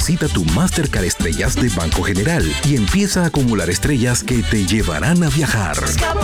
Cita tu Mastercard Estrellas de Banco General y empieza a acumular estrellas que te llevarán a viajar.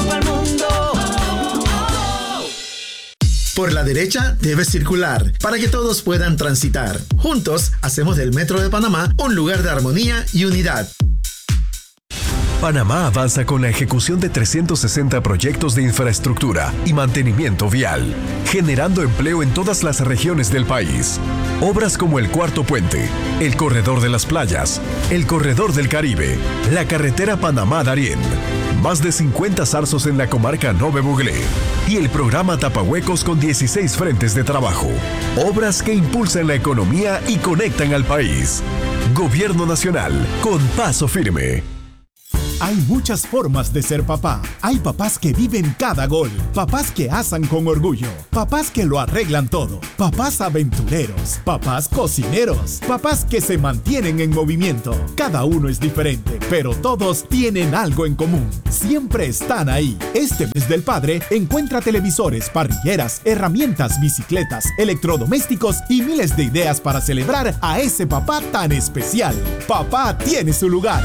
Por la derecha debes circular para que todos puedan transitar. Juntos hacemos del Metro de Panamá un lugar de armonía y unidad. Panamá avanza con la ejecución de 360 proyectos de infraestructura y mantenimiento vial, generando empleo en todas las regiones del país. Obras como el Cuarto Puente, el Corredor de las Playas, el Corredor del Caribe, la carretera Panamá-Darién, más de 50 zarzos en la comarca Nove Buglé y el programa Tapahuecos con 16 frentes de trabajo. Obras que impulsan la economía y conectan al país. Gobierno Nacional, con paso firme. Hay muchas formas de ser papá. Hay papás que viven cada gol, papás que asan con orgullo, papás que lo arreglan todo, papás aventureros, papás cocineros, papás que se mantienen en movimiento. Cada uno es diferente, pero todos tienen algo en común. Siempre están ahí. Este mes del padre encuentra televisores, parrilleras, herramientas, bicicletas, electrodomésticos y miles de ideas para celebrar a ese papá tan especial. Papá tiene su lugar.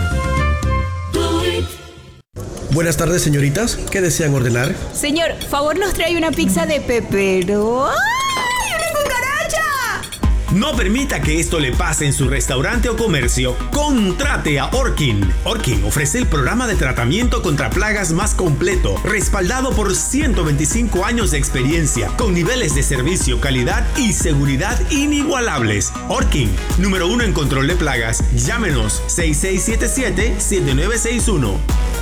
Buenas tardes, señoritas. ¿Qué desean ordenar? Señor, favor nos trae una pizza de pepero. ¡Ay, una cucaracha! No permita que esto le pase en su restaurante o comercio. Contrate a Orkin. Orkin ofrece el programa de tratamiento contra plagas más completo, respaldado por 125 años de experiencia, con niveles de servicio, calidad y seguridad inigualables. Orkin, número 1 en control de plagas. Llámenos 6677-7961.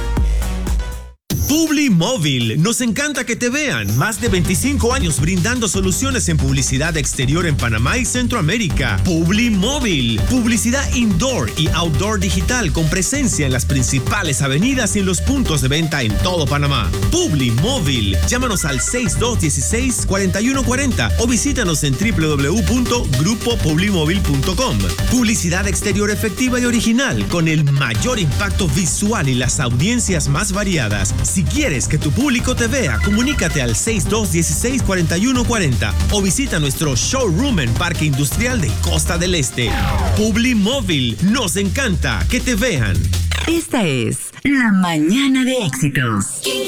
Publimóvil, nos encanta que te vean. Más de 25 años brindando soluciones en publicidad exterior en Panamá y Centroamérica. Publimóvil, publicidad indoor y outdoor digital con presencia en las principales avenidas y en los puntos de venta en todo Panamá. Publimóvil, llámanos al 6216-4140 o visítanos en www.grupopublimóvil.com. Publicidad exterior efectiva y original con el mayor impacto visual y las audiencias más variadas. Si quieres que tu público te vea, comunícate al 6216-4140 o visita nuestro showroom en Parque Industrial de Costa del Este. Publimóvil, nos encanta que te vean. Esta es La Mañana de Éxitos.